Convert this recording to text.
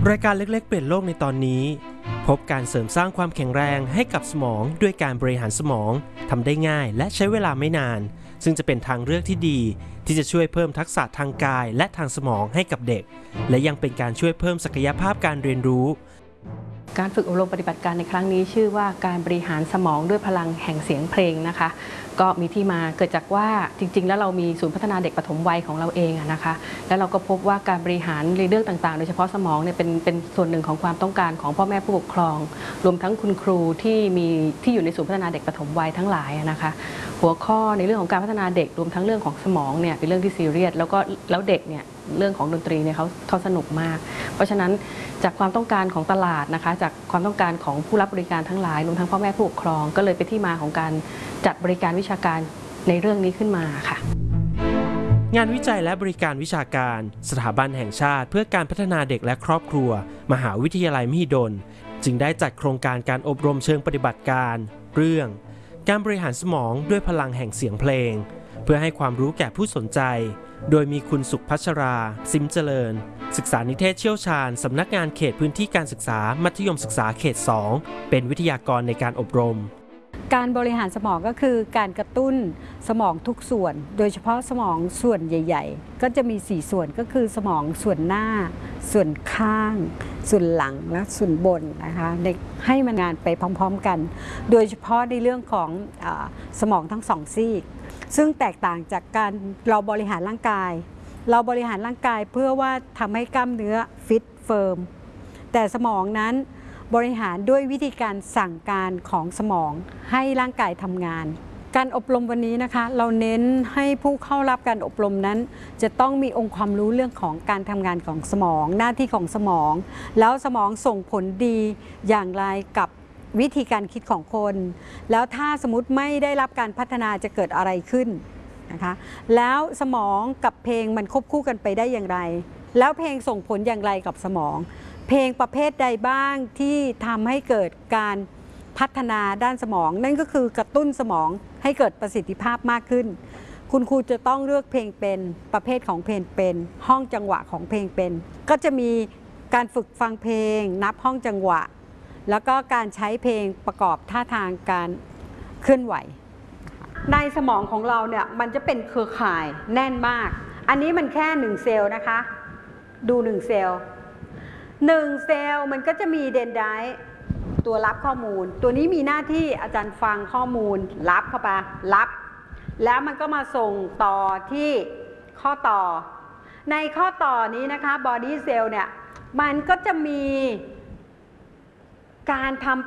รายการเล็กๆเปลี่ยนโลกในตอนนี้พบการเสริมสร้างความแข็งแรงให้กับสมองด้วยการบริหารสมองทำได้ง่ายและใช้เวลาไม่นานซึ่งจะเป็นทางเลือกที่ดีที่จะช่วยเพิ่มทักษะทางกายและทางสมองให้กับเด็กและยังเป็นการช่วยเพิ่มศักยภาพการเรียนรู้การฝึกอบรมปฏิบัติการในครั้งนี้ชื่อว่าการบริหารสมองด้วยพลังแห่งเสียงเพลงนะคะก็มีที่มาเกิดจากว่าจริงๆแล้วเรามีศูนย์พัฒนาเด็กปฐมวัยของเราเองนะคะแล้วเราก็พบว่าการบริหารในเรื่องต่างๆโดยเฉพาะสมองเนี่ยเป็นส่วนหนึ่งของความต้องการของพ่อแม่ผู้ปกครองรวมทั้งคุณครูที่อยู่ในศูนย์พัฒนาเด็กปฐมวัยทั้งหลายนะคะหัวข้อในเรื่องของการพัฒนาเด็กรวมทั้งเรื่องของสมองเนี่ยเป็นเรื่องที่ซีเรียสแล้วเด็กเนี่ยเรื่องของดนตรีเนี่ยเขาสนุกมากเพราะฉะนั้นจากความต้องการของตลาดนะคะจากความต้องการของผู้รับบริการทั้งหลายรวมทั้งพ่อแม่ผู้ปกครองก็เลยเป็นที่มาของการจัดบริการวิชาการในเรื่องนี้ขึ้นมาค่ะงานวิจัยและบริการวิชาการสถาบันแห่งชาติเพื่อการพัฒนาเด็กและครอบครัวมหาวิทยาลัยมหิดลจึงได้จัดโครงการการอบรมเชิงปฏิบัติการเรื่องการบริหารสมองด้วยพลังแห่งเสียงเพลงเพื่อให้ความรู้แก่ผู้สนใจโดยมีคุณสุขพัชราซิมเจริญศึกษานิเทศเชี่ยวชาญสำนักงานเขตพื้นที่การศึกษามัธยมศึกษาเขต 2เป็นวิทยากรในการอบรมการบริหารสมองก็คือการกระตุ้นสมองทุกส่วนโดยเฉพาะสมองส่วนใหญ่ๆก็จะมี4ส่วนก็คือสมองส่วนหน้าส่วนข้างส่วนหลังและส่วนบนนะคะเด็กให้มันงานไปพร้อมๆกันโดยเฉพาะในเรื่องของสมองทั้ง2ซีกซึ่งแตกต่างจากการเราบริหารร่างกายเพื่อว่าทำให้กล้ามเนื้อฟิตเฟิร์มแต่สมองนั้นบริหารด้วยวิธีการสั่งการของสมองให้ร่างกายทำงานการอบรมวันนี้นะคะเราเน้นให้ผู้เข้ารับการอบรมนั้นจะต้องมีองค์ความรู้เรื่องของการทำงานของสมองหน้าที่ของสมองแล้วสมองส่งผลดีอย่างไรกับวิธีการคิดของคนแล้วถ้าสมมติไม่ได้รับการพัฒนาจะเกิดอะไรขึ้นนะคะแล้วสมองกับเพลงมันควบคู่กันไปได้อย่างไรแล้วเพลงส่งผลอย่างไรกับสมองเพลงประเภทใดบ้างที่ทำให้เกิดการพัฒนาด้านสมองนั่นก็คือกระตุ้นสมองให้เกิดประสิทธิภาพมากขึ้นคุณครูจะต้องเลือกเพลงเป็นประเภทของเพลงเป็นห้องจังหวะของเพลงเป็นก็จะมีการฝึกฟังเพลงนับห้องจังหวะแล้วก็การใช้เพลงประกอบท่าทางการเคลื่อนไหวในสมองของเราเนี่ยมันจะเป็นเครือข่ายแน่นมากอันนี้มันแค่1เซลล์นะคะดู1เซลล์1เซลล์มันก็จะมีเดนไดต์ตัวรับข้อมูลตัวนี้มีหน้าที่อาจารย์ฟังข้อมูลรับเข้าไปรับแล้วมันก็มาส่งต่อที่ข้อต่อในข้อต่อนี้นะคะบอดี้เซลล์เนี่ยมันก็จะมีการทำ